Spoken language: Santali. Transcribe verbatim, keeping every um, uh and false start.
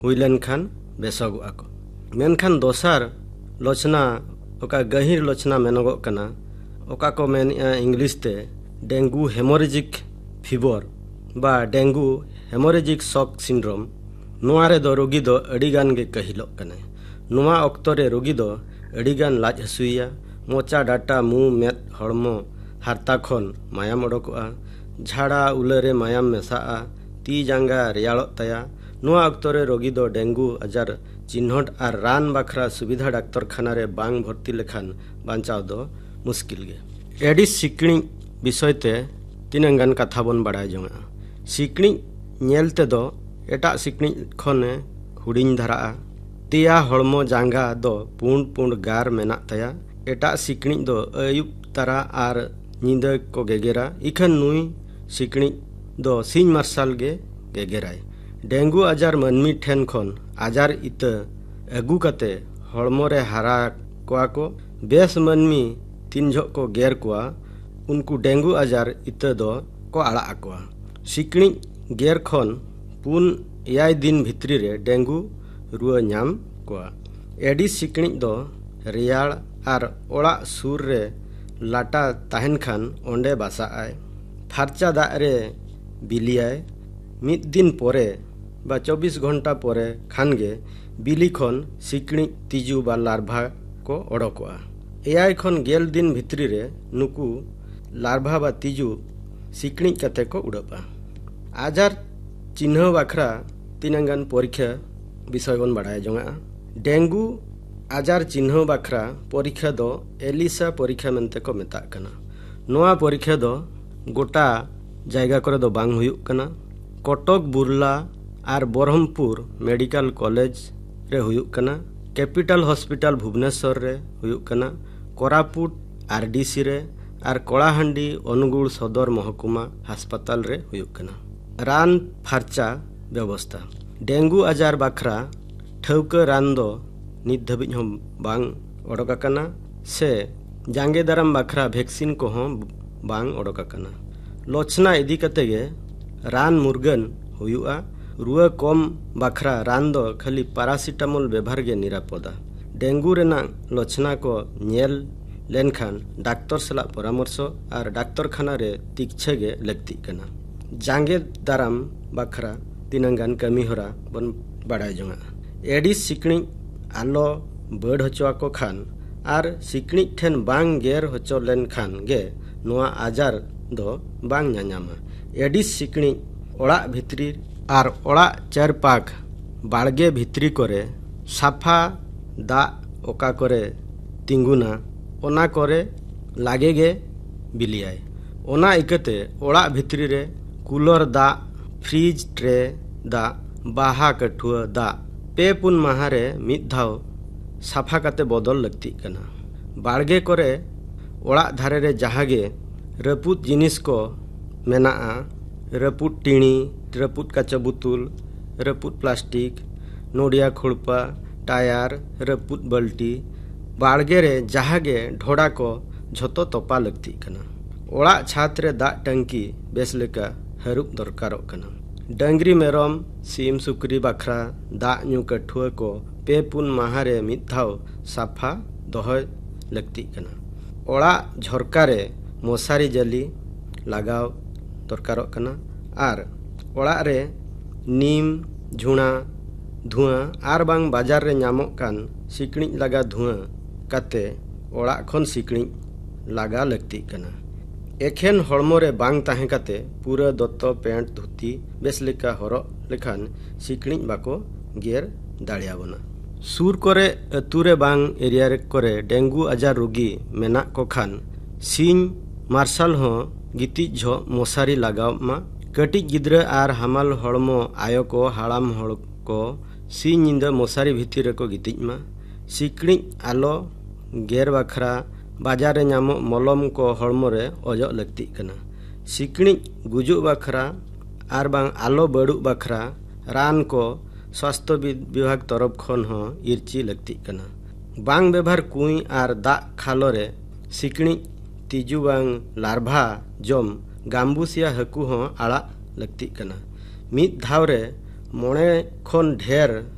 हुई लेनखान बेसोगोग आको। मेनखान दोसार लोचना ओका गहिर लोचना मेनोगोग कना ओका को मेनिया इंग्लिश ते डेंगू हेमोरेजिक फीवर बा डेंगू हेमोरेजिक शॉक सिंड्रोम। नोआ रे दो रोगी दो अडिगान गे कहिलोग कना। नोआ ऑक्तो रे रोगी दो अडिगान लाज हसुइया, मोचा डाटा मु मेद हड़मो हारता खन मायाम ओडोकोआ, झाड़ा उलरे मायाम मेसाआ, ती जांगा रेयाड़ोग ताया। नोआ ऑक्तो रे रोगी दो डेंगू आजार चिन्हट और रान बाखरा सुविधा डाक्तर खाना रे बांग भर्ती लेखान बांचाव दो मुश्किल गे। एडिस सिकणी विषय ते तीनां गान कथा बन बाड़ाय जोंगा। सिकणी नेलते दो एटा सिकणी खने हुडिंग धाराआ, तेया हड़मो जांगा दो पुंड पुंड गार मेना ताया। एटा सिकणी दो अयुब तारा और नींदा को गेगेरा, इखन नुई सिकणी दो सिंह मार्शल गे गेगेराय। डेंगू आजार मनमी ठेन खन आजार इत अगू कते हड़मो रे हारा कोआ को बेस मनमी तीन झोक को गेर कोआ उनको डेंगू आजार इत दो को आड़ा आकोआ। सिकणी गेर खन पुन एयाय दिन भितरी रे डेंगू रुआ नाम कोआ। एडिस सिकणी दो रेयाड़ और ओड़ा सुर रे लाटा ताहेन खान ओंडे बासाआय, फारचा दाग रे बिलियाय। मिद दिन पोरे बा चौबीस घंटा पोरे खानगे बिली खन सिकणी तिजू बा लार्भा को ओडोकोआ। एयाय खन गेल दिन भितरी रे नुकु लार्भा बा तिजू सिकणी कते को उड़पा। आजार चिन्ह बाखरा तीनांगान परीक्षा विषय बन बाड़ाय जोंगा। डेंगू आजार चिन्ह बाखरा परीक्षा दो एलिसा परीक्षा मेनते को मेताग कना। नोआ परीक्षा दो गोटा जायगा करे दो बांग हुयुग कना। कटक बुर्ला और बरहमपुर मेडिकल कॉलेज रे हुयुग कना, कैपिटल हॉस्पिटल भुवनेश्वर रे हुयुग कना, कोरापुट आरडीसी रे और कलाहांडी अनुगुल सदर महकुमा हास्पताल रे हुयुग कना। रान फारचा व्यवस्था डेंगू आजार बाखरा ठौका रान दो नित धाबिज हम बांग ओडोका कना से जांगे दाराम बाखरा वैक्सीन को हम बांग ओडोका कना। लोचना इदी कते गे रान मुर्गन हुयुआ। रुआ कम बाखरा रान दो खाली पैरासिटामोल व्यवहार गे निरापदा। डेंगू रेना लोचना को नेल लेनखान डाक्तर सला परामर्श और डाक्तर खाना रे तीक्षा गे लगती कना। जांगे दाराम बाखरा तीनांगान कमी होरा बन बाड़ाय जोंगा। एडिस सिकणी आलो बड़ हचोआ को खान और सिकणी ठेन बांग गेर हचो लेन खान गे नोआ आजार दो बांग नानामा। एडिस सिकणी ओड़ा भितरी और ओड़ा चारपाक बाड़गे भितरी करे साफा दा ओका करे तिंगुना ओना करे लागे गे बिलियाय। ओना इकते ओड़ा भितरी रे कूलर दा, फ्रिज ट्रे दा, बाहा कठुआ दा पे पुन माहारे मिद धाव साफा काते बदल लगती कना। बाड़गे करे ओड़ा धारे रे जहागे रपुत जिनिस को मेनाआ, रपुत टीणी, रपुत काचा बुतुल, रपुत प्लास्टिक, नोडिया खुड़पा, टायर, रपुत बल्टी, बाड़गे रे जहागे ढोड़ा को झोतो तोपा लगती कना। ओड़ा छात रे दा टंकी बेस लेका हरुप दरकारोग कना। डंगरी मेरम सीम सुकरी बाखरा दा न्यू कठुआ को पे पुन माहारे मिद धाव साफा दोहय लगती कना। ओड़ा झरका रे मशारी जाली लगाव दरकारोग कना और ओड़ा रे नीम झुणा धुआं आर बांग बाजार रे नामोग कान सिकणी लगा धुआं काते ओड़ा खन सिकणी लगा लगती कना। एखेन हड़मो रे बांग ताहे काते पूरा दत्तो पेंट धुती बेस लेका हरग लेखान सिकणी बाको गेर दाड़ियाबोना। सुर करे अतु रे बांग एरिया रे करे डेंगू आजार रोगी मेना को खान सिंह मार्शल हो गिती झो मशारी लगाव मा। कटिज गिद्रा और हमाल हड़मो आयो को हाड़ाम हड़ को सिंह निंदा मशारी भितर रे को गितिज मा। सिकणी आलो गेर बाखरा बाजार रे नामो मलम को हड़मो रे अजो लगती कना। सिकणी गुजु बाखरा और बांग आलो बड़ू बाखरा रान को स्वास्थ्य विभाग तरफ खन हो इरची लगती कना। बांग व्यवहार कुई और दा खालो रे सिकणी तिजू बांग लार्भा जम गाम्बुसिया हकू हो आड़ा लगती कना। मिद धाव रे मोणे खन ढेर